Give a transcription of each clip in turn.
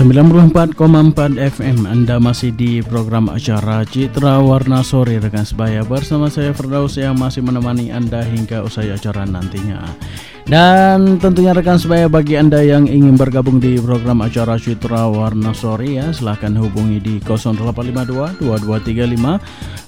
94,4 FM. Anda masih di program acara Citra Warna Sore rekan sebaya. Bersama saya Firdaus yang masih menemani Anda hingga usai acara nantinya. Dan tentunya rekan sebaya, bagi Anda yang ingin bergabung di program acara Citra Warna Sore ya, silahkan hubungi di 0852 2235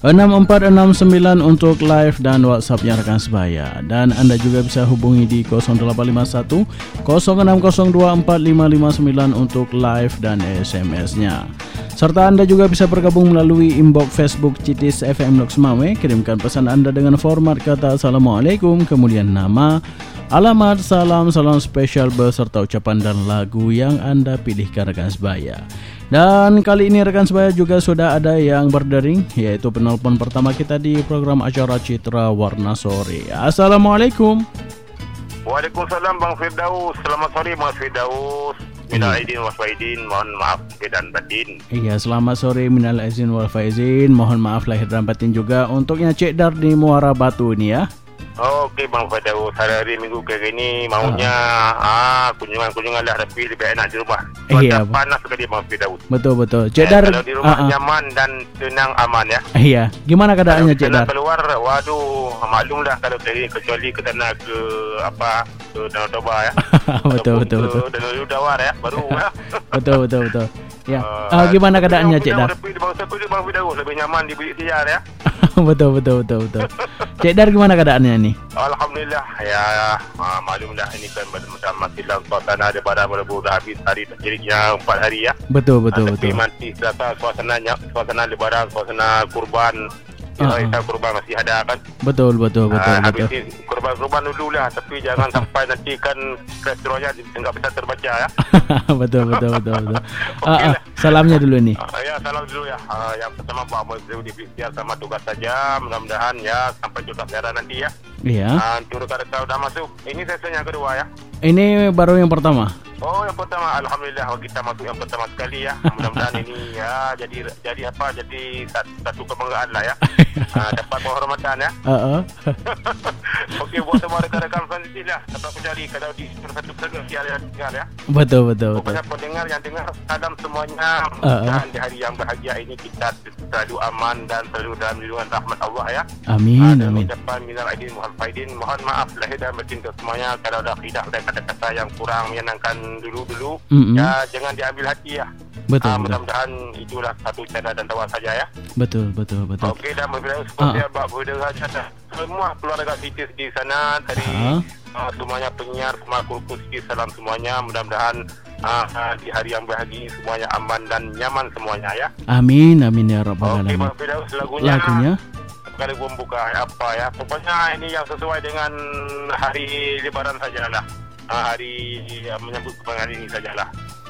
6469 untuk live dan WhatsApp-nya rekan sebaya. Dan Anda juga bisa hubungi di 0851 0602 4559 untuk live dan SMS-nya. Serta Anda juga bisa bergabung melalui inbox Facebook Citis FM Lok Semawe. Kirimkan pesan Anda dengan format kata Assalamualaikum, kemudian nama, alamat, salam spesial beserta ucapan dan lagu yang Anda pilihkan rekan sebaya. Dan kali ini rekan sebaya juga sudah ada yang berdering, yaitu penelpon pertama kita di program acara Citra Warna Sore. Assalamualaikum. Waalaikumsalam Bang Firdaus. Selamat sore Bang Firdaus. Minal aidin wal faizin, mohon maaf lahir dan batin. Iya, selamat sore minal aidin wal faizin, mohon maaf lahir dan batin juga untuknya Cik Dar di Muara Batu ini ya. Okey Bang Firdaus, hari minggu kali ini maunya kunjungan lah, tapi lebih enak di rumah. Iya, panas sekali Bang Firdaus. Betul. Cik Dar, kalau di rumah nyaman dan tenang, aman ya. Iya, gimana keadaannya Cik Dar? Keluar, waduh, maklumlah kalau kecuali ke sana ke Danau Toba ya. betul. Danau Udawar ya, baru ya. Betul. Ya. Gimana keadaannya Cik Dar? Bang Firdaus lebih nyaman di bilik siar ya. Betul. Cik Dar, gimana keadaannya nih? Alhamdulillah ya, maklumlah ini kan masih dalam suasana lebaran, baru dah habis hari terjadinya 4 hari ya. Betul. Tapi masih terasa suasana lebaran, suasana kurban. Kita kurban masih ada kan. Betul. Habis kurban dulu lah, tapi jangan sampai nanti kan kolesterolnya enggak bisa terbaca ya. betul. Salamnya dulu nih. Ya, salam dulu ya. Yang pertama Pak Muhammad di ikhtiar sama tugas saja, mudah-mudahan ya sampai tuntas siaran nanti ya. Iya. Untuk rekan-rekan udah masuk. Ini sesi yang kedua ya. Ini baru yang pertama. Oh, yang pertama, alhamdulillah kita masuk yang pertama sekali ya. Mudah-mudahan ini ya jadi satu kebanggaan lah ya. Dapat penghormatan ya. Okey, buat semua rekan-rekan fantasy lah. Dapat mencari kalau di satu persatu siaran ya. Betul. Banyak pendengar yang dengar, salam semuanya. Dan di hari yang bahagia ini kita selalu aman dan selalu dalam lindungan rahmat Allah ya. Amin. Ucapan minal aidin wal faizin, mohon maaf lahir dan batin untuk semuanya kalau ada khilaf dan kata-kata yang kurang menyenangkan dulu ya, jangan diambil hati ya. Betul. Mudah-mudahan itulah satu canda dan tawa saja ya. Betul. Okey, dan berbicara seperti Abang Firdaus saja, semua keluarga Citis di sana tadi, semuanya penyiar, semua kursus salam semuanya. Mudah-mudahan di hari yang bahagia semuanya aman dan nyaman semuanya ya. Amin ya rabbal alamin. Okey, Bang Firdaus, lagunya kali membuka apa ya, pokoknya ini yang sesuai dengan hari lebaran sajalah. Hari menyambut kemenangan ini sajalah.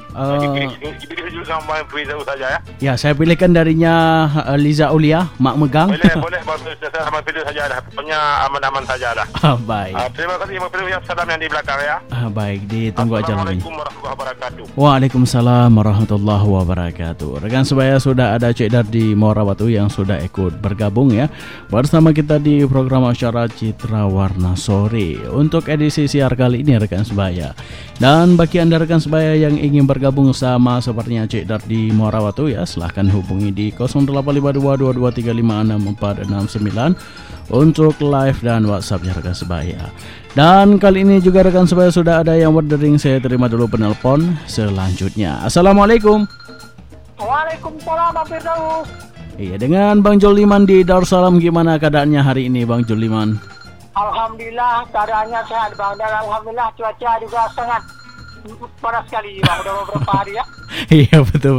Dipilih dulu sama Bang Firdaus saja ya. Ya, saya pilihkan darinya Liza Aulia, Mak Megang. Boleh sama Firdaus sajalah. Pokoknya aman-aman sajalah. Baik. Terima kasih Bang Firdaus, salam yang di belakang ya. Baik, ditunggu aja lagi. Assalamualaikum warahmatullahi wabarakatuh. Waalaikumsalam warahmatullahi wabarakatuh. Rekan sebaya, sudah ada Cik Dar di Muara Batu yang sudah ikut bergabung ya bersama kita di program acara Citra Warna Sore untuk edisi siar kali ini rekan sebaya. Dan bagi Anda rekan sebaya yang ingin bergabung sama sepertinya Cik Dar di Muara Batu ya, silahkan hubungi di 0852 2235 6469 untuk live dan WhatsApp-nya rekan sebaya. Dan kali ini juga rekan sebaya sudah ada yang berdering, saya terima dulu penelpon selanjutnya. Assalamualaikum. Waalaikumsalam Bang Firdaus. Iya, dengan Bang Joliman di Darussalam, gimana keadaannya hari ini Bang Joliman? Alhamdulillah keadaannya sehat Bang, dan alhamdulillah cuaca juga sangat panas sekali Bang, udah beberapa hari ya. Iya, betul.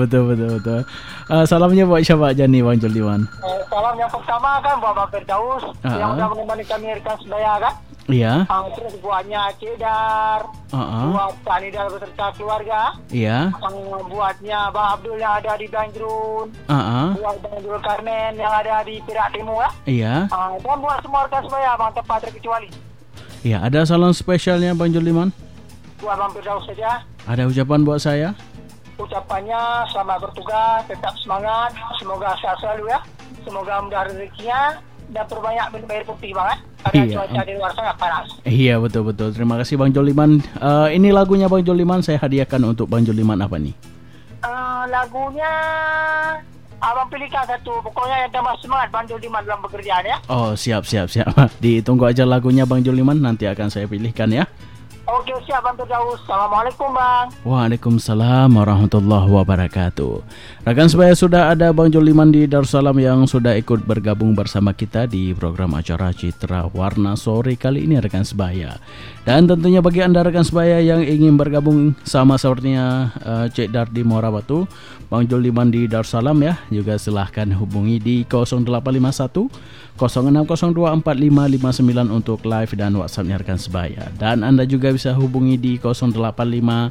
Salamnya buat siapa aja nih Bang Joliman? Salam yang pertama kan buat Bang Firdaus yang udah menemani kami rekan sebaya kan. Iya. Terus buatnya Cik Dar, buat Pak Nidal beserta keluarga. Iya. Buatnya Bang Abdul yang ada di Banjrun. Buat Bang Abdul Karmen yang ada di Perak Timur ya. Iya. Dan buat semua rekan sebaya Bang, tanpa terkecuali. Iya, ada salam spesialnya Bang Joliman? Buat Bang Firdaus saja. Ada ucapan buat saya? Ucapannya selamat bertugas, tetap semangat, semoga sehat selalu ya. Semoga mudah rezekinya dan perbanyak minum air putih Bang. Karena cuaca di luar sangat panas. Iya, betul. Terima kasih Bang Joliman. Ini lagunya Bang Joliman saya hadiahkan untuk Bang Joliman apa nih? lagunya Abang pilihkan satu. Pokoknya yang tambah semangat Bang Juliman dalam pekerjaan ya. Oh, siap. Ditunggu aja lagunya Bang Juliman, nanti akan saya pilihkan ya. Oke, siap Bang Firdaus. Assalamualaikum Bang. Waalaikumsalam warahmatullahi wabarakatuh. Rekan sebaya, sudah ada Bang Juliman di Darussalam yang sudah ikut bergabung bersama kita di program acara Citra Warna Sore kali ini rekan sebaya. Dan tentunya bagi Anda rekan sebaya yang ingin bergabung sama sepertinya Cik Dar di Muara Batu, Bang Juliman di Darussalam ya, juga silahkan hubungi di 0851 06024559 untuk live dan WhatsApp-nya rekan sebaya. Dan Anda juga bisa hubungi di 085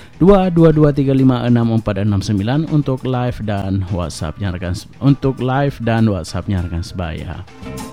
223564669 untuk live dan WhatsApp-nya rekan sebaya.